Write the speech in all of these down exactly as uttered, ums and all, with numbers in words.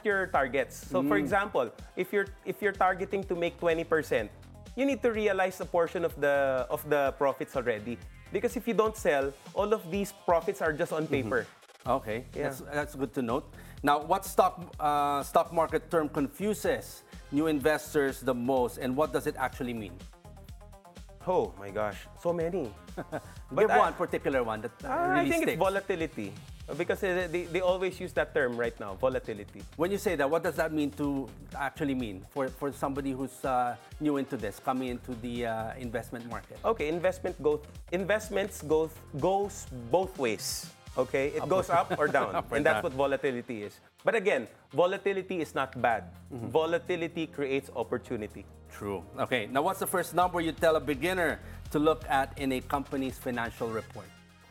your targets. So for example, if you're if you're targeting to make twenty percent, you need to realize a portion of the of the profits already. Because if you don't sell, all of these profits are just on paper. Okay, Yeah. that's, that's good to note. Now, what stock uh, stock market term confuses new investors the most, and what does it actually mean? Oh my gosh, so many. Give I- one particular one that uh, Ah, really I think sticks. it's volatility. Because uh, they, they always use that term right now, volatility. When you say that, what does that mean to actually mean for, for somebody who's uh, new into this, coming into the uh, investment market? Okay, investment go, investments goes, goes both ways. Okay, it goes up or down, Up or and that's down. what volatility is. But again, volatility is not bad. Volatility creates opportunity. True. Okay, now what's the first number you tell a beginner to look at in a company's financial report?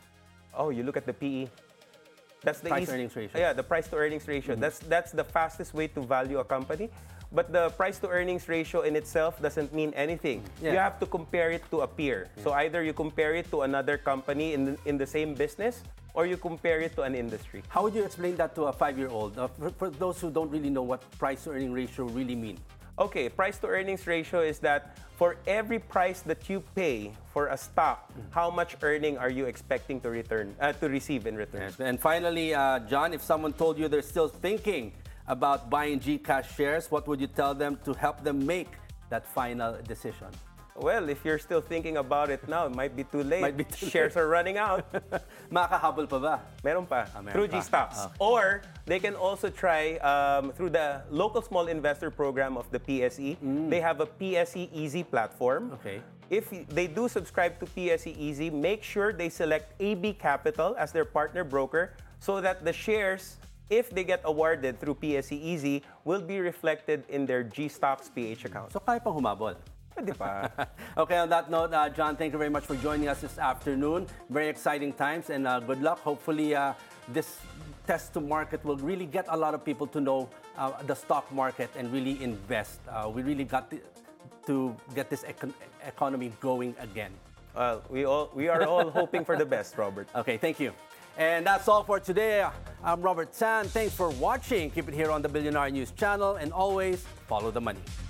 Oh, you look at the P E. That's the Price easy- earnings ratio. Yeah, the price to earnings ratio. That's that's the fastest way to value a company. But the price to earnings ratio in itself doesn't mean anything. Yeah. You have to compare it to a peer. So either you compare it to another company in the, in the same business, or you compare it to an industry. How would you explain that to a five-year-old? Uh, for, for those who don't really know what price to earning ratio really mean. Okay, price to earnings ratio is that for every price that you pay for a stock, how much earning are you expecting to return uh, to receive in return? Yes. And finally, uh, John, if someone told you they're still thinking about buying GCash shares, what would you tell them to help them make that final decision? Well, if you're still thinking about it now, it might be too late. Might be too Shares are running out. Makakahabol pa ba? Meron pa. Ah, meron through pa. G-Stocks. Okay. Or they can also try um, through the local small investor program of the P S E. They have a P S E Easy platform. Okay. If they do subscribe to P S E Easy, make sure they select A B Capital as their partner broker so that the shares, if they get awarded through P S E Easy, will be reflected in their G-Stocks P H account. So kaya pang humabol. Pwede pa. Okay, on that note, uh, John, thank you very much for joining us this afternoon. Very exciting times, and uh, good luck. Hopefully, uh, this test to market will really get a lot of people to know uh, the stock market and really invest. Uh, we really got to, to get this econ- economy going again. Well, we all we are all hoping for the best, Robert. Okay, thank you. And that's all for today. I'm Robert San. Thanks for watching. Keep it here on the Billionaire News channel, and always follow the money.